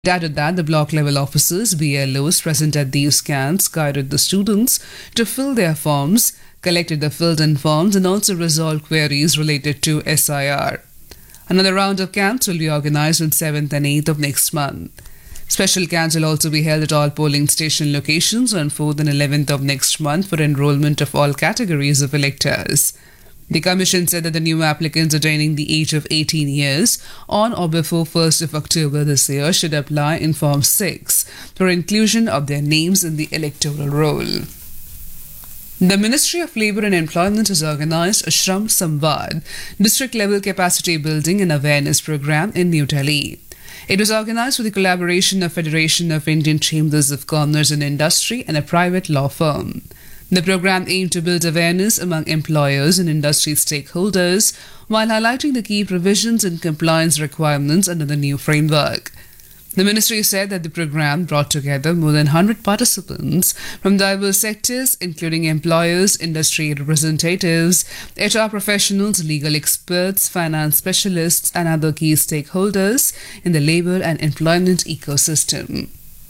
Added that the block level officers, BLOs, present at these camps guided the students to fill their forms, collected the filled-in forms, and also resolved queries related to SIR. Another round of camps will be organized on 7th and 8th of next month. Special camps will also be held at all polling station locations on 4th and 11th of next month for enrollment of all categories of electors. The Commission said that the new applicants attaining the age of 18 years on or before 1st of October this year should apply in Form 6 for inclusion of their names in the electoral roll. The Ministry of Labour and Employment has organised a Shram Samvad district-level capacity building and awareness program in New Delhi. It was organised with the collaboration of Federation of Indian Chambers of Commerce and Industry and a private law firm. The program aimed to build awareness among employers and industry stakeholders while highlighting the key provisions and compliance requirements under the new framework. The ministry said that the program brought together more than 100 participants from diverse sectors, including employers, industry representatives, HR professionals, legal experts, finance specialists, and other key stakeholders in the labour and employment ecosystem.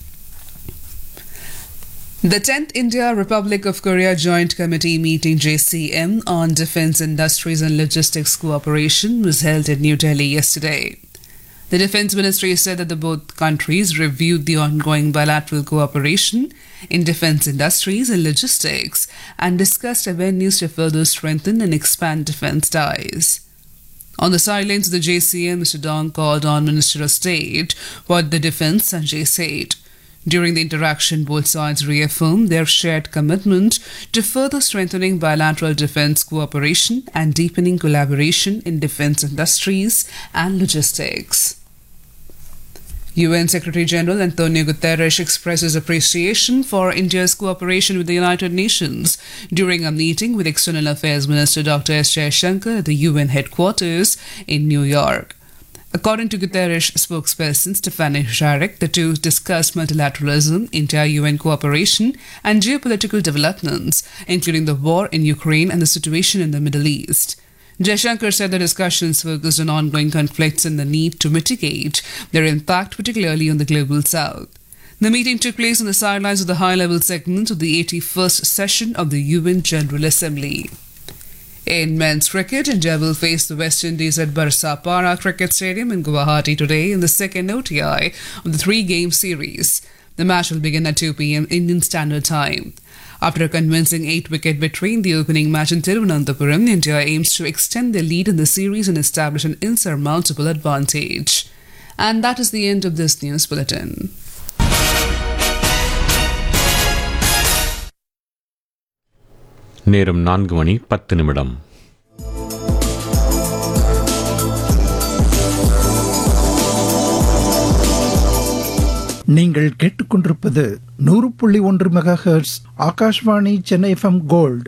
The 10th India-Republic of Korea Joint Committee meeting JCM on Defence Industries and Logistics Cooperation was held in New Delhi yesterday. The Defence Ministry said that both countries reviewed the ongoing bilateral cooperation in defence industries and logistics and discussed avenues to further strengthen and expand defence ties. On the sidelines of the JCM, Mr. Dong called on Minister of State for the Defence, Sanjay Seth. During the interaction, both sides reaffirmed their shared commitment to further strengthening bilateral defence cooperation and deepening collaboration in defence industries and logistics. UN Secretary-General Antonio Guterres expresses appreciation for India's cooperation with the United Nations during a meeting with External Affairs Minister Dr. S. Jaishankar at the UN headquarters in New York. According to Guterres spokesperson Stephane Jarek, the two discussed multilateralism, inter-UN cooperation, and geopolitical developments, including the war in Ukraine and the situation in the Middle East. Jaishankar said the discussions focused on ongoing conflicts and the need to mitigate their impact, particularly on the global south. The meeting took place on the sidelines of the high-level segment of the 81st session of the UN General Assembly. In men's cricket, India will face the West Indies at Barsapara Cricket Stadium in Guwahati today in the second ODI of the three-game series. The match will begin at 2 p.m. Indian Standard Time. After a convincing 8-wicket victory in the opening match in Thiruvananthapuram, India aims to extend their lead in the series and establish an insurmountable advantage. And that is the end of this news bulletin. நேரம் 4:10. நீங்கள் கேட்டுக்கொண்டிருப்பது 100.1 megahertz Akashvani Chennai FM gold.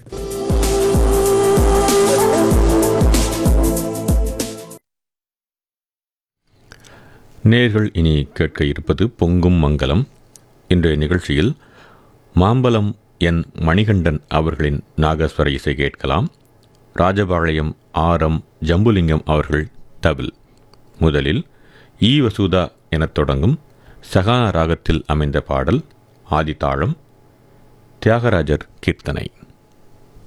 நேர்கள் இனி கேட்க இருப்பது பொங்கும் மங்கலம். இன்றைய நிகழ்ச்சியில் மாம்பலம் என் மணிகண்டன் அவர்களின் நாகஸ்வர இசை கேட்கலாம். ராஜபாளையம் RM ஜம்புலிங்கம் அவர்கள் தவில். முதலில் வசுதா எனத் தொடங்கும் சகான ராகத்தில் அமைந்த பாடல், ஆதித்தாளம், தியாகராஜர் கீர்த்தனை.